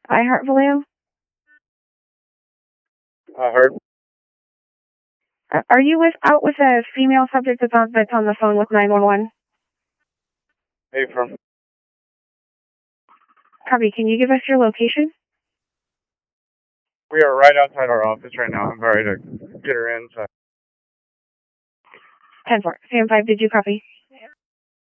iHeart Vallejo? I heard. Are you out with a female subject that's on the phone with 911? Hey, from. Copy. Can you give us your location? We are right outside our office right now. I'm ready to get her in. So. 10-4. Sam 5, did you copy?